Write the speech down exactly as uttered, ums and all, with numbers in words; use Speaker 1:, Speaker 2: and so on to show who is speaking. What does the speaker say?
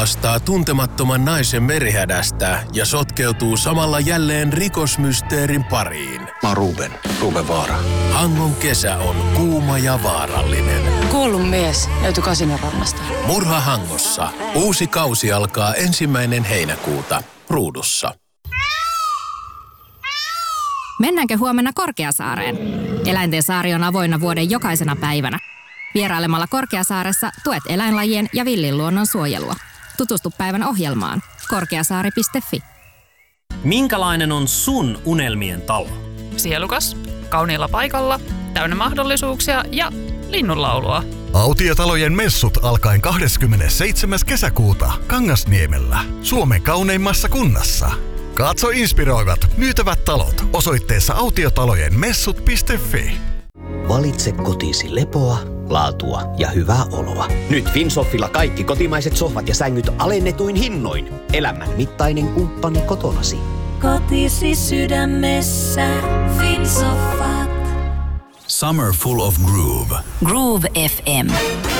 Speaker 1: pelastaa tuntemattoman naisen merihädästä ja sotkeutuu samalla jälleen rikosmysteerin pariin.
Speaker 2: Mä oon Ruben, Ruben Vaara.
Speaker 1: Hangon kesä on kuuma ja vaarallinen.
Speaker 3: Kuollut mies löytyi Kasinorannasta.
Speaker 1: Murha Hangossa. Uusi kausi alkaa ensimmäinen heinäkuuta Ruudussa.
Speaker 4: Mennäänkö huomenna Korkeasaareen? Eläinten saari on avoinna vuoden jokaisena päivänä. Vierailemalla Korkeasaaressa tuet eläinlajien ja villin luonnon suojelua. Tutustu päivän ohjelmaan korkeasaari piste fi.
Speaker 5: Minkälainen on sun unelmien talo?
Speaker 6: Sielukas, kauniilla paikalla, täynnä mahdollisuuksia ja linnunlaulua.
Speaker 7: Autiotalojen messut alkaen kahdeskymmenesseitsemäs kesäkuuta Kangasniemellä, Suomen kauneimmassa kunnassa. Katso inspiroivat myytävät talot osoitteessa autiotalojen messut piste fi.
Speaker 8: Valitse kotiisi lepoa, laatua ja hyvää oloa. Nyt Finsoffilla kaikki kotimaiset sohvat ja sängyt alennetuin hinnoin. Elämän mittainen kumppani kotonasi.
Speaker 9: Kotisi sydämessä, Finsoffat.
Speaker 10: Summer full of groove.
Speaker 9: Groove F M.